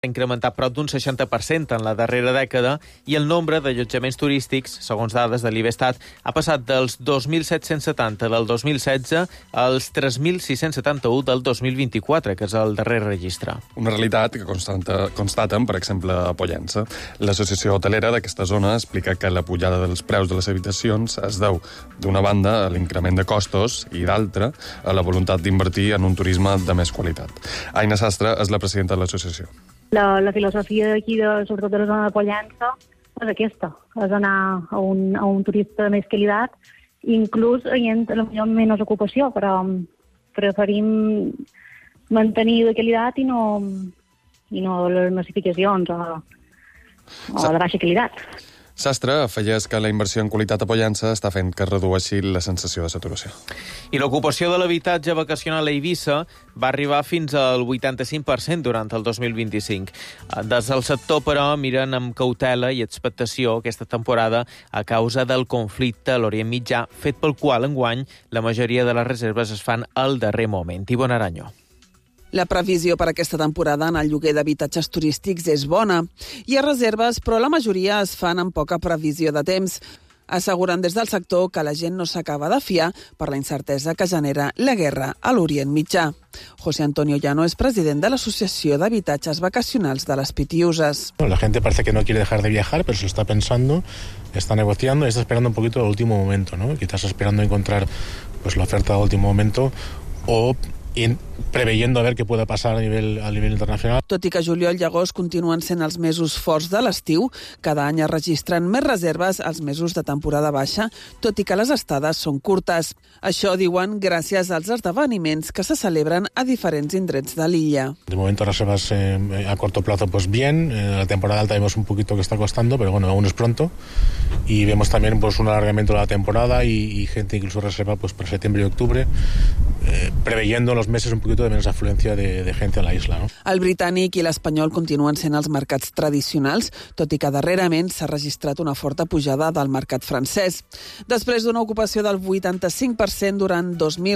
incrementat prop d'un 60% en la darrera dècada i el nombre d'allotjaments turístics, segons dades de l'Ivestat, ha passat dels 2.770 del 2016 als 3.671 del 2024, que és el darrer registre. Una realitat que constaten, per exemple, a Pollença. L'associació hotelera d'aquesta zona explica que la pujada dels preus de les habitacions es deu, d'una banda, a l'increment de costos i, d'altra, a la voluntat d'invertir en un turisme de més qualitat. Aina Sastre és la presidenta de l'associació. La filosofia d'aquí, sobretot de la zona de Pollença, és aquesta, és anar a un turista de més qualitat, inclús havent potser menys ocupació, però preferim mantenir la qualitat i no les massificacions o de baixa qualitat. Sastre afegeix que la inversió en qualitat a Pollença està fent que es redueixi la sensació de saturació. I l'ocupació de l'habitatge vacacional a Eivissa va arribar fins al 85% durant el 2025. Des del sector, però, miren amb cautela i expectació aquesta temporada a causa del conflicte a l'Orient Mitjà, fet pel qual, enguany, la majoria de les reserves es fan al darrer moment. Ivonne Arañó. La previsió per aquesta temporada en el lloguer d'habitatges turístics és bona. Hi ha reserves, però la majoria es fan amb poca previsió de temps. Asseguren des del sector que la gent no s'acaba de fiar per la incertesa que genera la guerra a l'Orient Mitjà. José Antonio Llano es president de l'Associació d'Habitatges Vacacionals de les Pitiusas. La gente parece que no quiere dejar de viajar, pero se lo está pensando, está negociando y está esperando un poquito el último momento, ¿no? Quizás esperando encontrar pues la oferta del último momento o preveyendo a ver qué pueda pasar a nivel internacional. Tot i que juliol i agost continuen sent els mesos forts de l'estiu, cada any es registren més reserves als mesos de temporada baixa, tot i que les estades són curtes. Això, diuen, gràcies als esdeveniments que se celebren a diferents indrets de l'illa. De momento reservas a corto plazo pues bien, la temporada alta vemos un poquito que está costando, pero bueno, aún es pronto, y vemos también pues un alargamiento de la temporada y gente incluso reserva pues para septiembre y octubre, preveyendo los meses un poquito de menos afluencia de gente a la isla, ¿no? El britànic i l'espanyol continuen sent els mercats tradicionals, tot i que darrerament s'ha registrat una forta pujada del mercat francès. Després d'una ocupació del 85% durant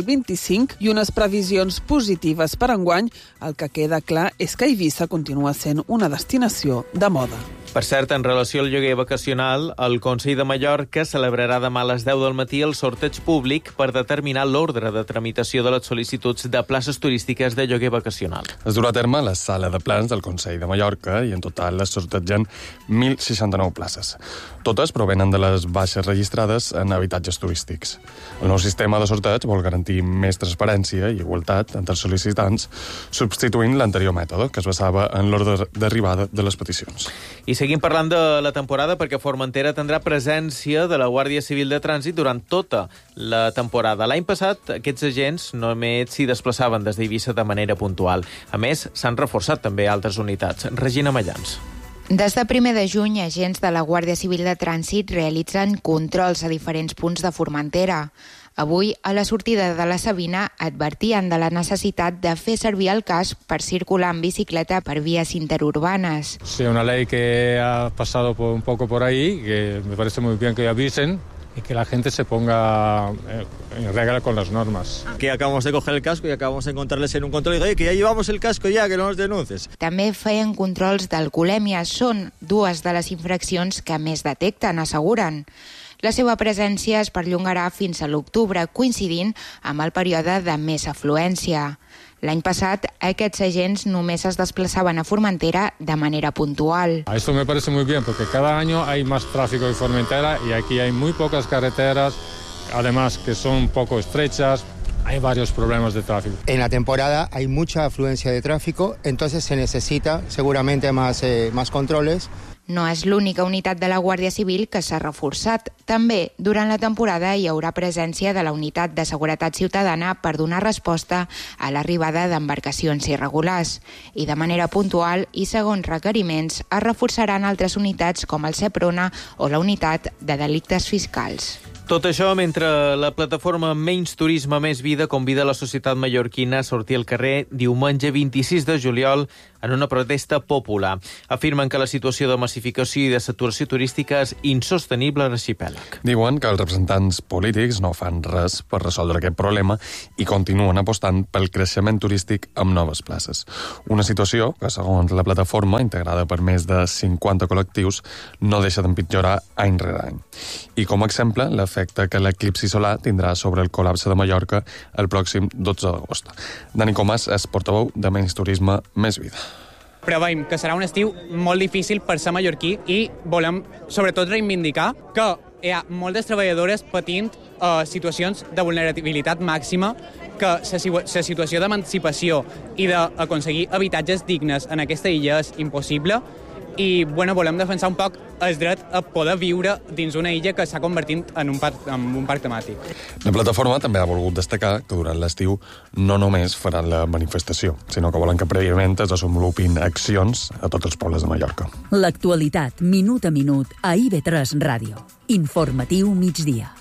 2025 i unes previsions positives per enguany, el que queda clar és que Eivissa continua sent una destinació de moda. Per cert, en relació al lloguer vacacional, el Consell de Mallorca celebrarà demà a les 10 del matí el sorteig públic per determinar l'ordre de tramitació de les sol·licituds de places turístiques de lloguer vacacional. Es durà a terme a la sala de plans del Consell de Mallorca i en total es sortegen 1.069 places. Totes provenen de les baixes registrades en habitatges turístics. El nou sistema de sorteig vol garantir més transparència i igualtat entre els sol·licitants, substituint l'anterior mètode, que es basava en l'ordre d'arribada de les peticions. I seguim parlant de la temporada perquè Formentera tindrà presència de la Guàrdia Civil de Trànsit durant tota la temporada. L'any passat, aquests agents només s'hi desplaçaven des d'Eivissa de manera puntual. A més, s'han reforçat també altres unitats. Regina Mallans. Des de 1 de juny, agents de la Guàrdia Civil de Trànsit realitzen controls a diferents punts de Formentera. Avui, a la sortida de la Sabina, advertien de la necessitat de fer servir el casc per circular en bicicleta per vies interurbanes. Sí, una ley que ha pasado un poco por ahí, que me parece muy bien que avisen y que la gente se ponga en regla con las normas. Que acabamos de coger el casco y acabamos de encontrarles en un control y digo, oye, que ya llevamos el casco ya, que no nos denuncies. També feien controls d'alcoholèmia. Són dues de les infraccions que més detecten, asseguren. La seva presència es perllongarà fins a l'octubre, coincidint amb el període de més afluència. L'any passat, aquests agents només es desplaçaven a Formentera de manera puntual. Esto me parece muy bien, porque cada año hay más tráfico en Formentera y aquí hay muy pocas carreteras, además que son poco estrechas. Hay varios problemas de tráfico. En la temporada hay mucha afluencia de tráfico, entonces se necesita seguramente más controles. No és l'única unitat de la Guàrdia Civil que s'ha reforçat. També, durant la temporada, hi haurà presència de la Unitat de Seguretat Ciutadana per donar resposta a l'arribada d'embarcacions irregulars. I de manera puntual i segons requeriments es reforçaran altres unitats com el Seprona o la Unitat de Delictes Fiscals. Tot això mentre la plataforma Menys Turisme, Més Vida convida la societat mallorquina a sortir al carrer diumenge 26 de juliol en una protesta popular. Afirmen que la situació de massificació i de saturació turística és insostenible a l'arxipèlag. Diuen que els representants polítics no fan res per resoldre aquest problema i continuen apostant pel creixement turístic amb noves places. Una situació que, segons la plataforma, integrada per més de 50 col·lectius, no deixa d'empitjorar any rere any. I com a exemple, l'efecte que l'eclipsi solar tindrà sobre el col·lapse de Mallorca el pròxim 12 d'agost. Dani Comas és portaveu de Menys Turisme, Més Vida. Preveiem que serà un estiu molt difícil per ser mallorquí i volem sobretot reivindicar que hi ha moltes treballadores patint situacions de vulnerabilitat màxima, que la situació d'emancipació i d'aconseguir habitatges dignes en aquesta illa és impossible i volem defensar un poc el dret a poder viure dins una illa que s'ha convertit en un parc temàtic. La plataforma també ha volgut destacar que durant l'estiu no només faran la manifestació, sinó que volen que prèviament es desenvolupin accions a tots els pobles de Mallorca. L'actualitat, minut a minut, a IB3 Ràdio. Informatiu migdia.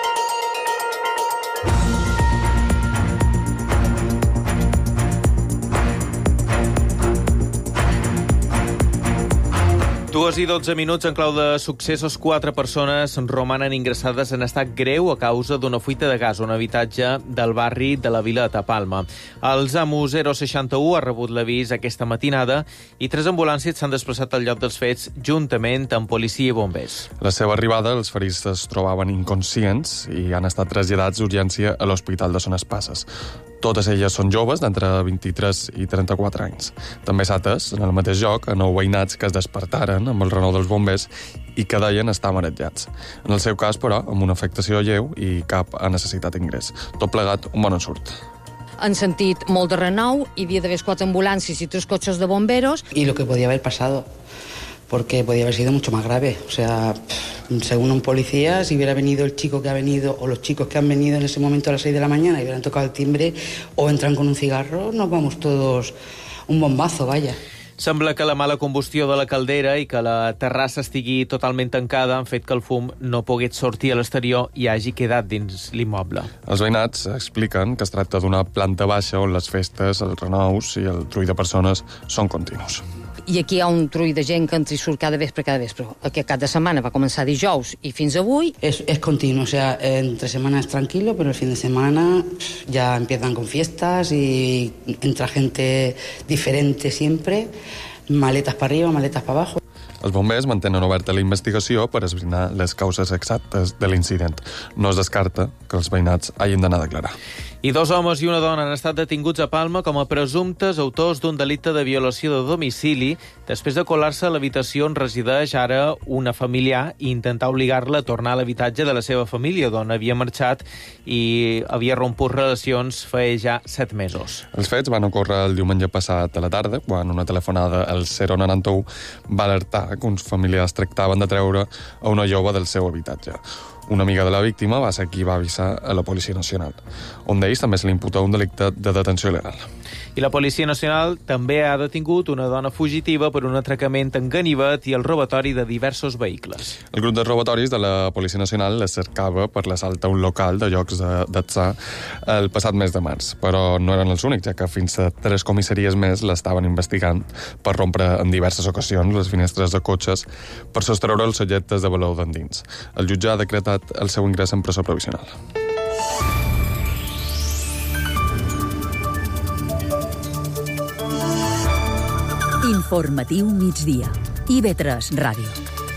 Dues i 12 minuts en clau de successos. 4 persones romanen ingressades en estat greu a causa d'una fuita de gas a un habitatge del barri de la Vila de Tapalma. El SAMU 061 ha rebut l'avís aquesta matinada i 3 ambulàncies s'han desplaçat al lloc dels fets juntament amb policia i bombers. A la seva arribada, els ferits es trobaven inconscients i han estat traslladats d'urgència a l'Hospital de Son Espasses. Totes elles són joves, d'entre 23 i 34 anys. També s'ha atès, en el mateix lloc, a 9 veïnats que es despertaren amb el renou dels bombers i que deien estar marejats. En el seu cas, però, amb una afectació lleu i cap ha necessitat ingrés. Tot plegat, un bon ensurt. Han sentit molt de renou, hi havia d'haver 4 ambulàncies i 3 cotxes de bomberos. Y lo que podía haber pasado, porque podía haber sido mucho más grave. O sea, según un policía, si hubiera venido el chico que ha venido o los chicos que han venido en ese momento a las 6 de la mañana y hubieran tocado el timbre o entran con un cigarro, nos vamos todos un bombazo, vaya. Sembla que la mala combustió de la caldera i que la terrassa estigui totalment tancada han fet que el fum no pogués sortir a l'exterior i hagi quedat dins l'immoble. Els veïnats expliquen que es tracta d'una planta baixa on les festes, els renous i el trull de persones són continus. I aquí hi ha un trull de gent que entra i surt cada vespre. Aquest cap de setmana va començar dijous i fins avui. Es continuo, o sea, entre semana es tranquilo, pero el fin de semana ya empiezan con fiestas y entra gente diferente siempre, maletas para arriba, maletas para abajo. Els bombers mantenen oberta la investigació per esbrinar les causes exactes de l'incident. No es descarta que els veïnats hagin d'anar a declarar. I 2 homes i una dona han estat detinguts a Palma com a presumptes autors d'un delicte de violació de domicili després de colar-se a l'habitació on resideix ara una familiar i intentar obligar-la a tornar a l'habitatge de la seva família, d'on havia marxat i havia romput relacions feia ja 7 mesos. Els fets van ocórrer el diumenge passat a la tarda, quan una telefonada al 091 va alertar que uns familiars tractaven de treure a una jove del seu habitatge. Una amiga de la víctima va ser qui va avisar a la Policia Nacional. Un d'ells també se li imputa un delicte de detenció il·legal. I la Policia Nacional també ha detingut una dona fugitiva per un atracament en ganivet i el robatori de diversos vehicles. El grup de robatoris de la Policia Nacional les cercava per l'assalt a un local de llocs d'atzar el passat mes de març, però no eren els únics, ja que fins a 3 comissaries més l'estaven investigant per rompre en diverses ocasions les finestres de cotxes per sostreure els objectes de valor d'endins. El jutge ha decretat el seu ingrés en presó provisional. Informatiu migdia. IB3 Ràdio.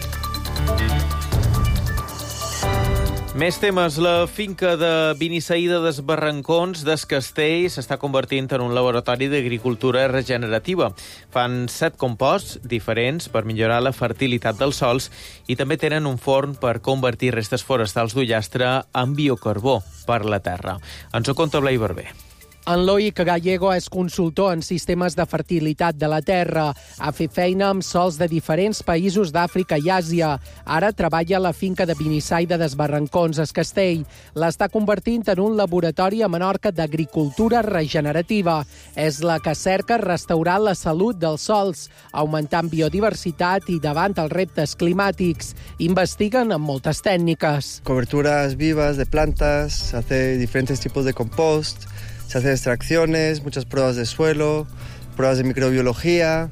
Més temes. La finca de Binissaïda des Barrancons des Castell s'està convertint en un laboratori d'agricultura regenerativa. Fan 7 composts diferents per millorar la fertilitat dels sòls i també tenen un forn per convertir restes forestals d'ullastre en biocarbó per la terra. Ens ho conta Blai Barber. En Loic Gallego és consultor en sistemes de fertilitat de la terra. Ha fet feina amb sols de diferents països d'Àfrica i Àsia. Ara treballa a la finca de Binissaïda des Barrancons, a Castell. L'està convertint en un laboratori a Menorca d'agricultura regenerativa. És la que cerca restaurar la salut dels sòls, augmentant biodiversitat i davant els reptes climàtics. Investiguen amb moltes tècniques. Coberturas vivas de plantas, se hace diferentes tipos de compost, se hacen extracciones, muchas pruebas de suelo, pruebas de microbiología,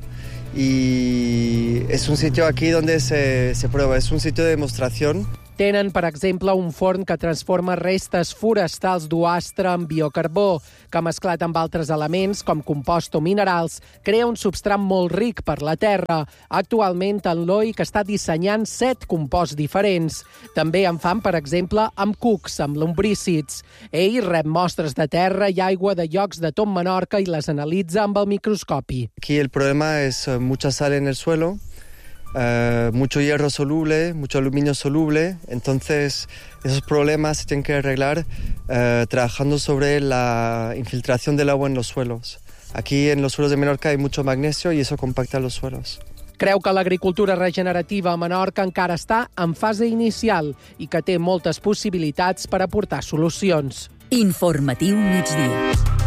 y es un sitio aquí donde se prueba, es un sitio de demostración. Tenen, per exemple, un forn que transforma restes forestals d'hoastre en biocarbó, que mesclat amb altres elements, com compost o minerals, crea un substrat molt ric per la terra. Actualment, en Loic està dissenyant 7 composts diferents. També en fan, per exemple, amb cucs, amb lumbrícids. Ell rep mostres de terra i aigua de llocs de tot Menorca i les analitza amb el microscopi. Aquí el problema es mucha sal en el suelo, mucho hierro soluble, mucho aluminio soluble. Entonces esos problemas se tienen que arreglar trabajando sobre la infiltración del agua en los suelos. Aquí en los suelos de Menorca hay mucho magnesio y eso compacta los suelos. Creu que l'agricultura regenerativa a Menorca encara està en fase inicial i que té moltes possibilitats per aportar solucions. Informatiu migdia.